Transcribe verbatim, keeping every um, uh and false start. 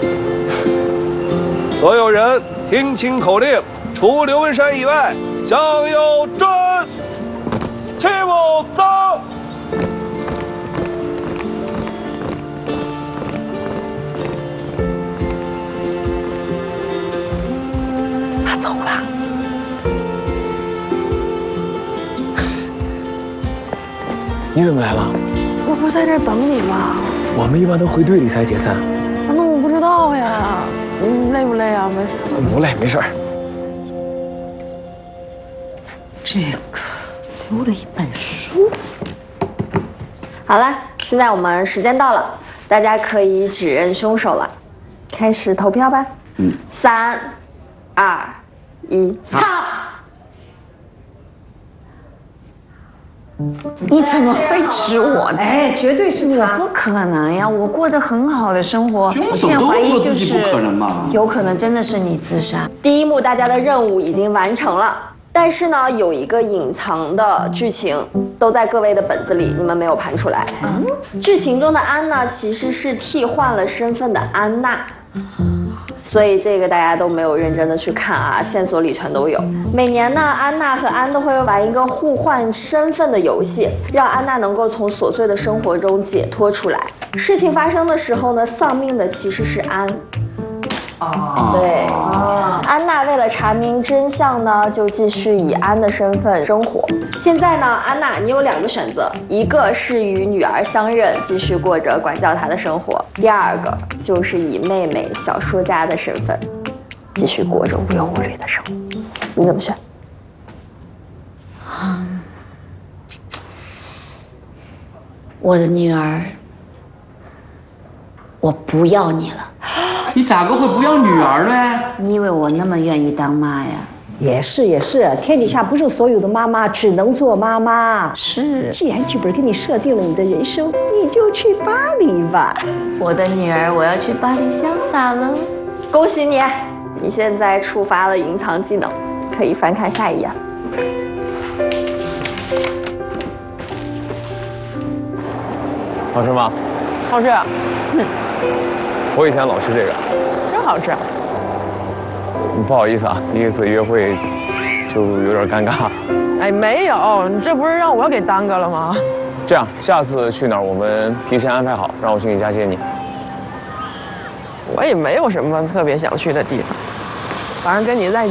所有人听清口令，除刘文山以外，向右转，起步走。 他走了。 你怎么来了？ 我不是在这儿等你吗？ 我们一般都回队里才解散。 那我不知道呀。嗯，累不累啊？没事。 不累，没事儿。 这个留了一本书。 好了，现在我们时间到了，大家可以指认凶手了，开始投票吧。嗯，三、二、一，好。 你怎么会指我呢？ 哎，绝对是你啊！ 不可能呀，我过着很好的生活。 凶手都说自己不可能嘛， 有可能真的是你自杀。 第一幕大家的任务已经完成了，但是呢，有一个隐藏的剧情都在各位的本子里，你们没有盘出来。嗯，剧情中的安娜其实是替换了身份的安娜。所以这个大家都没有认真的去看啊，线索里全都有。每年呢，安娜和安都会玩一个互换身份的游戏，让安娜能够从琐碎的生活中解脱出来。事情发生的时候呢，丧命的其实是安。哦，对，哦，安娜为了查明真相呢，就继续以安的身份生活。现在呢，安娜，你有两个选择，一个是与女儿相认，继续过着管教她的生活；第二个就是以妹妹小说家的身份，继续过着无忧无虑的生活。你怎么选？ 嗯，我的女儿，我不要你了。 你咋个会不要女儿呢？ 你以为我那么愿意当妈呀？ 也是也是，天底下不是所有的妈妈只能做妈妈。 是， 既然剧本给你设定了你的人生，你就去巴黎吧。 我的女儿，我要去巴黎潇洒了。 恭喜你，你现在触发了隐藏技能，可以翻看下一页。 好吃吗？ 好吃。嗯。 我以前老吃这个， 真好吃。 不好意思啊，第一次约会就有点尴尬。 哎，没有，你这不是让我给耽搁了吗？ 这样，下次去哪儿我们提前安排好，让我去你家接你。 我也没有什么特别想去的地方，反正跟你在一起。